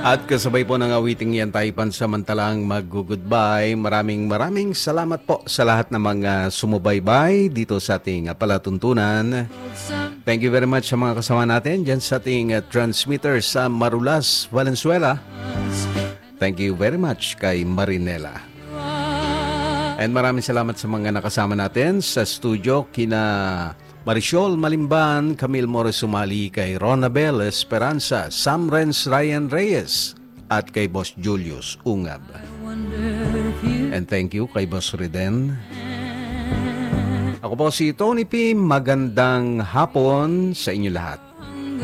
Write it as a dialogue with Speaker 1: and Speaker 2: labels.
Speaker 1: At kasabay po ng awiting yan tayo pansamantalang mag-goodbye. Maraming salamat po sa lahat ng mga sumubaybay dito sa ating palatuntunan. Thank you very much sa mga kasama natin dyan sa ating transmitter sa Marulas, Valenzuela. Thank you very much kay Marinela. And maraming salamat sa mga nakasama natin sa studio kina Marisol Malimban, Camille Morris Sumali, kay Ronabel Esperanza, Sam Renz, Ryan Reyes, at kay Boss Julius Ungab. And thank you kay Boss Riden. Ako po si Tony P. Magandang hapon sa inyo lahat.